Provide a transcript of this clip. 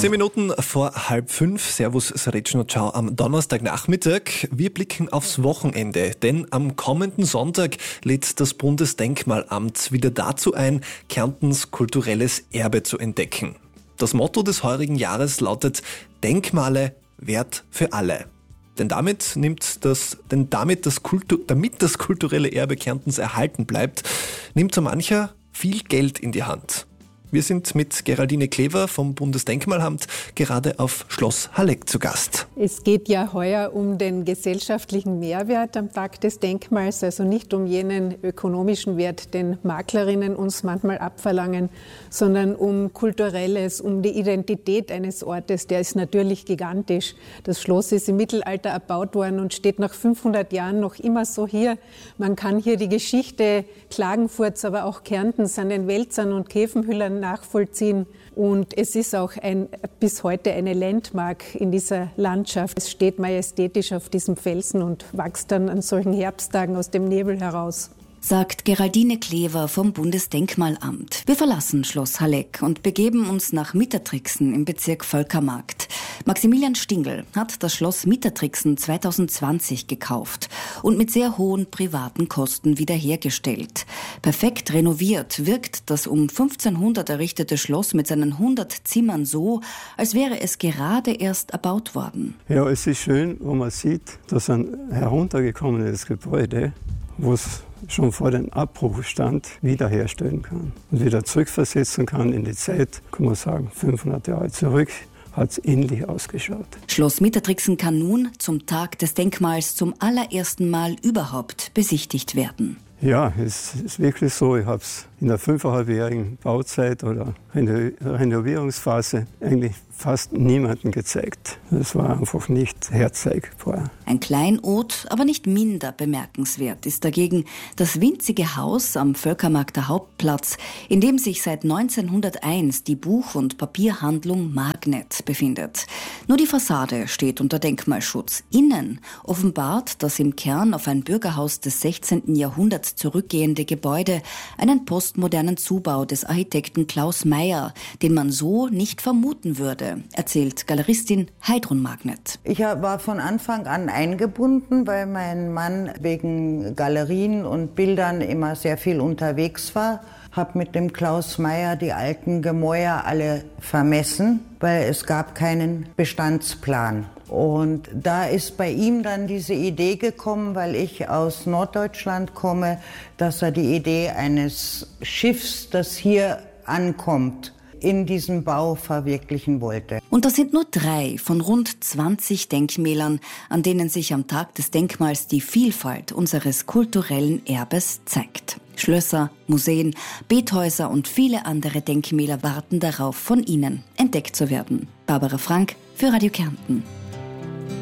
10 Minuten vor 4:30. Servus, Srečno, ciao am Donnerstagnachmittag. Wir blicken aufs Wochenende, denn am kommenden Sonntag lädt das Bundesdenkmalamt wieder dazu ein, Kärntens kulturelles Erbe zu entdecken. Das Motto des heurigen Jahres lautet Denkmale, Wert für alle. Denn damit das kulturelle Erbe Kärntens erhalten bleibt, nimmt so mancher viel Geld in die Hand. Wir sind mit Geraldine Klever vom Bundesdenkmalamt gerade auf Schloss Halleck zu Gast. Es geht ja heuer um den gesellschaftlichen Mehrwert am Tag des Denkmals, also nicht um jenen ökonomischen Wert, den Maklerinnen uns manchmal abverlangen, sondern um Kulturelles, um die Identität eines Ortes. Der ist natürlich gigantisch. Das Schloss ist im Mittelalter erbaut worden und steht nach 500 Jahren noch immer so hier. Man kann hier die Geschichte Klagenfurts, aber auch Kärntens an den Wälzern und Käfenhüllern nachvollziehen. Und es ist auch bis heute eine Landmark in dieser Landschaft. Es steht majestätisch auf diesem Felsen und wächst dann an solchen Herbsttagen aus dem Nebel heraus. Sagt Geraldine Klever vom Bundesdenkmalamt. Wir verlassen Schloss Halleck und begeben uns nach Mittertrixen im Bezirk Völkermarkt. Maximilian Stingl hat das Schloss Mittertrixen 2020 gekauft und mit sehr hohen privaten Kosten wiederhergestellt. Perfekt renoviert wirkt das um 1500 errichtete Schloss mit seinen 100 Zimmern so, als wäre es gerade erst erbaut worden. Ja, es ist schön, wo man sieht, dass ein heruntergekommenes Gebäude, wo es schon vor dem Abbruch stand, wiederherstellen kann und wieder zurückversetzen kann in die Zeit, kann man sagen, 500 Jahre zurück, hat es ähnlich ausgeschaut. Schloss Mittertrixen kann nun zum Tag des Denkmals zum allerersten Mal überhaupt besichtigt werden. Ja, es ist wirklich so. Ich habe es in der 5,5-jährigen Bauzeit oder Renovierungsphase eigentlich fast niemandem gezeigt. Es war einfach nicht herzeigbar. Ein Kleinod, aber nicht minder bemerkenswert ist dagegen das winzige Haus am Völkermarkter Hauptplatz, in dem sich seit 1901 die Buch- und Papierhandlung Magnet befindet. Nur die Fassade steht unter Denkmalschutz. Innen offenbart das im Kern auf ein Bürgerhaus des 16. Jahrhunderts zurückgehende Gebäude einen postmodernen Zubau des Architekten Klaus Meyer, den man so nicht vermuten würde, erzählt Galeristin Heidrun Magnet. Ich war von Anfang an eingebunden, weil mein Mann wegen Galerien und Bildern immer sehr viel unterwegs war. Habe mit dem Klaus Meyer die alten Gemäuer alle vermessen, weil es gab keinen Bestandsplan. Und da ist bei ihm dann diese Idee gekommen, weil ich aus Norddeutschland komme, dass er die Idee eines Schiffs, das hier ankommt, in diesem Bau verwirklichen wollte. Und das sind nur 3 von rund 20 Denkmälern, an denen sich am Tag des Denkmals die Vielfalt unseres kulturellen Erbes zeigt. Schlösser, Museen, Bethäuser und viele andere Denkmäler warten darauf, von Ihnen entdeckt zu werden. Barbara Frank für Radio Kärnten.